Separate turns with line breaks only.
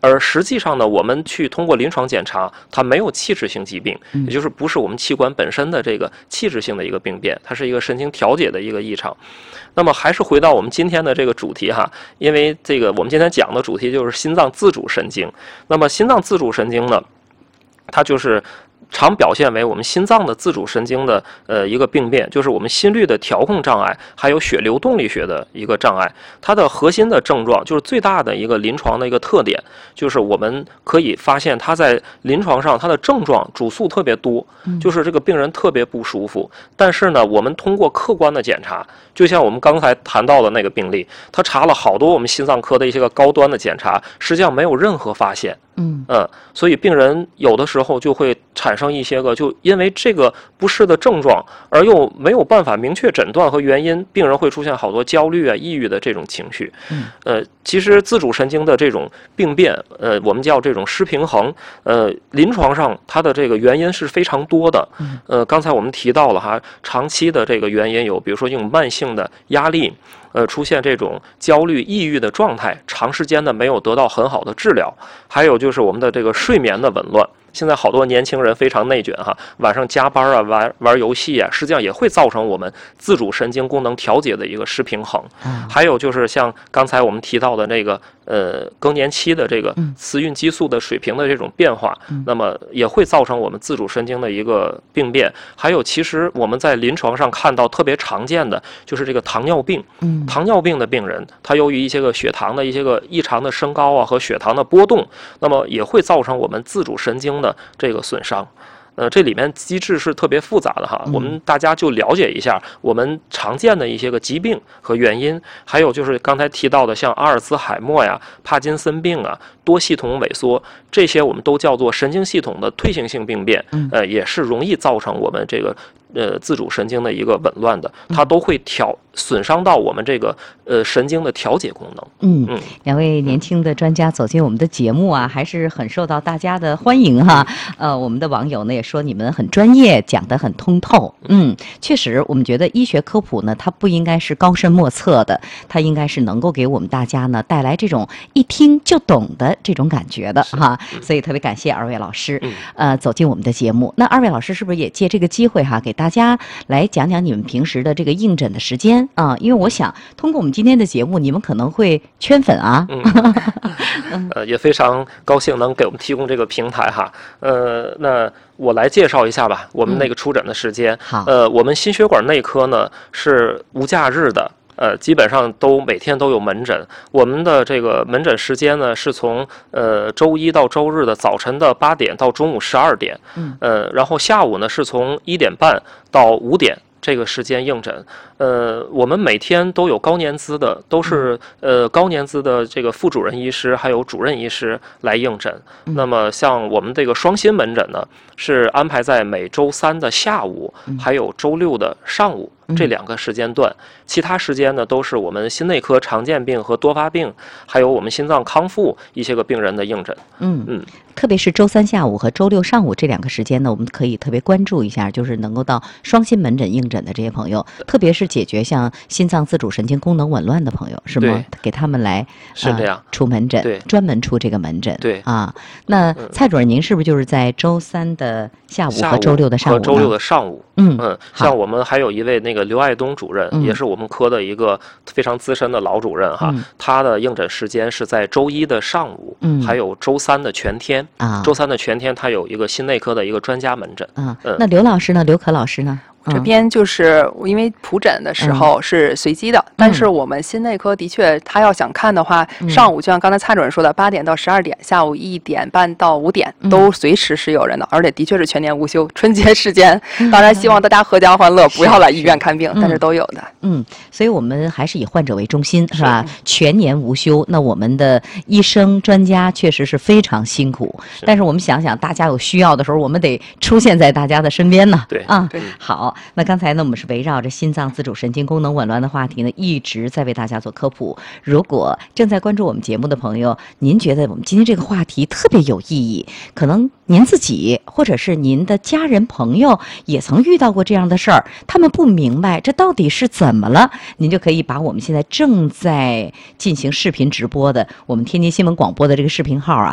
而实际上呢，我们去通过临床检查，它没有器质性疾病，也就是不是我们器官本身的这个器质性的一个病变，它是一个神经调节的一个异常。那么还是回到我们今天的这个主题哈，因为这个我们今天讲的主题就是心脏自主神经。那么心脏自主神经呢，它就是常表现为我们心脏的自主神经的一个病变，就是我们心率的调控障碍，还有血流动力学的一个障碍。它的核心的症状就是最大的一个临床的一个特点，就是我们可以发现它在临床上它的症状主诉特别多，就是这个病人特别不舒服。但是呢，我们通过客观的检查，就像我们刚才谈到的那个病例，他查了好多我们心脏科的一些个高端的检查，实际上没有任何发现。所以病人有的时候就会产生一些个，就因为这个不适的症状，而又没有办法明确诊断和原因，病人会出现好多焦虑啊、抑郁的这种情绪。其实自主神经的这种病变，我们叫这种失平衡，临床上它的这个原因是非常多的。刚才我们提到了哈，长期的这个原因有，比如说这种慢性的压力。出现这种焦虑、抑郁的状态，长时间的没有得到很好的治疗，还有就是我们的这个睡眠的紊乱。现在好多年轻人非常内卷哈，晚上加班啊，玩游戏啊，实际上也会造成我们自主神经功能调节的一个失平衡。还有就是像刚才我们提到的那个更年期的这个雌孕激素的水平的这种变化，那么也会造成我们自主神经的一个病变。还有其实我们在临床上看到特别常见的就是这个糖尿病。糖尿病的病人，他由于一些个血糖的一些个异常的升高啊和血糖的波动，那么也会造成我们自主神经的这个损伤。这里面机制是特别复杂的哈，我们大家就了解一下我们常见的一些个疾病和原因，还有就是刚才提到的像阿尔兹海默呀、帕金森病啊、多系统萎缩，这些我们都叫做神经系统的退行性病变，也是容易造成我们这个自主神经的一个紊乱的，它都会损伤到我们这个神经的调节功能。
两位年轻的专家走进我们的节目啊，还是很受到大家的欢迎哈。我们的网友呢也说你们很专业，讲得很通透。确实，我们觉得医学科普呢，它不应该是高深莫测的，它应该是能够给我们大家呢带来这种一听就懂的这种感觉的哈。所以特别感谢二位老师，走进我们的节目。那二位老师是不是也借这个机会哈，给大家来讲讲你们平时的这个应诊的时间啊？因为我想通过我们今天的节目，你们可能会圈粉啊。
也非常高兴能给我们提供这个平台哈。那我来介绍一下吧，我们那个出诊的时间。我们心血管内科呢是无假日的。基本上都每天都有门诊。我们的这个门诊时间呢，是从周一到周日的早晨的8点到中午12点，然后下午呢是从1点半到5点。这个时间应诊，我们每天都有高年资的，都是高年资的这个副主任医师还有主任医师来应诊。那么像我们这个双心门诊呢，是安排在每周3的下午，还有周6的上午这2个时间段。其他时间呢，都是我们心内科常见病和多发病，还有我们心脏康复一些个病人的应诊。
特别是周3下午和周6上午这2个时间呢，我们可以特别关注一下，就是能够到双心门诊应诊的这些朋友，特别是解决像心脏自主神经功能紊乱的朋友，是吗？给他们来
是这样
出门诊，
对，
专门出这个门诊。
对
啊，那蔡主任，您是不是就是在周3的下午和周6的上午？
和周6的上午。像我们还有一位那个刘爱东主任，也是我们科的一个非常资深的老主任哈。他的应诊时间是在周1的上午，还有周3的全天。周3的全天，他有一个心内科的一个专家门诊。
那刘老师呢？刘可老师呢？
这边就是因为普诊的时候是随机的，但是我们心内科的确，他要想看的话，上午就像刚才蔡主任说的，8点到12点，下午1点半到5点，都随时是有人的，而且的确是全年无休。春节时间，当然希望大家阖家欢乐，不要来医院看病，但是都有的。
所以我们还是以患者为中心，是吧？全年无休，那我们的医生专家确实是非常辛苦，但是我们想想，大家有需要的时候，我们得出现在大家的身边呢。
对
啊，好。那刚才呢，我们是围绕着心脏自主神经功能紊乱的话题呢，一直在为大家做科普。如果正在关注我们节目的朋友，您觉得我们今天这个话题特别有意义，可能您自己或者是您的家人朋友也曾遇到过这样的事儿，他们不明白这到底是怎么了，您就可以把我们现在正在进行视频直播的我们天津新闻广播的这个视频号啊